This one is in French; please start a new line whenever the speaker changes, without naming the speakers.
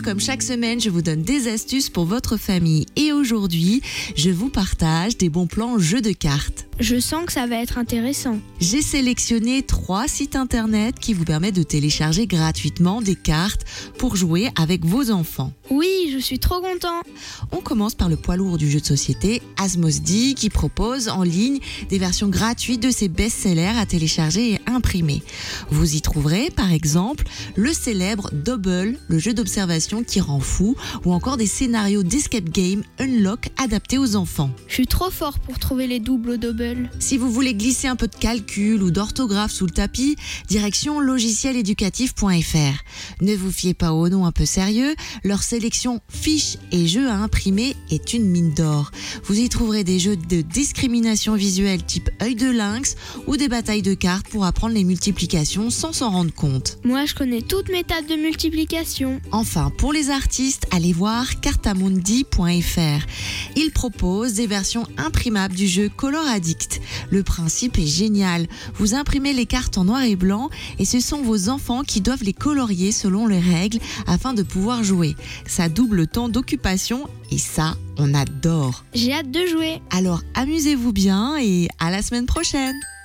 comme chaque semaine, je vous donne des astuces pour votre famille. Et aujourd'hui, je vous partage des bons plans jeux de cartes.
Je sens que ça va être intéressant.
J'ai sélectionné 3 sites internet qui vous permettent de télécharger gratuitement des cartes pour jouer avec vos enfants.
Oui, je suis trop content.
On commence par le poids lourd du jeu de société Asmodee qui propose en ligne des versions gratuites de ses best-sellers à télécharger et imprimer. Vous y trouverez par exemple le célèbre Double, le jeu d'observation qui rend fou, ou encore des scénarios d'escape game Unlock adaptés aux enfants.
Je suis trop fort pour trouver les doubles au double.
Si vous voulez glisser un peu de calcul ou d'orthographe sous le tapis, direction logicieléducatif.fr. Ne vous fiez pas aux noms un peu sérieux, leur sélection fiches et jeux à imprimer est une mine d'or. Vous y trouverez des jeux de discrimination visuelle type œil de lynx ou des batailles de cartes pour apprendre les multiplications sans s'en rendre compte.
Moi, je connais toutes mes tables de multiplication.
Enfin, pour les artistes, allez voir cartamundi.fr. Ils proposent des versions imprimables du jeu Color Addict. Le principe est génial. Vous imprimez les cartes en noir et blanc et ce sont vos enfants qui doivent les colorier selon les règles afin de pouvoir jouer. Ça double le temps d'occupation et ça, on adore.
J'ai hâte de jouer.
Alors amusez-vous bien et à la semaine prochaine.